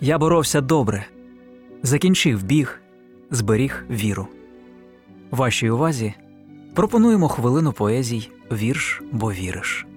Я боровся добре, закінчив біг, зберіг віру. Вашій увазі пропонуємо хвилину поезій «Вірш, бо віриш».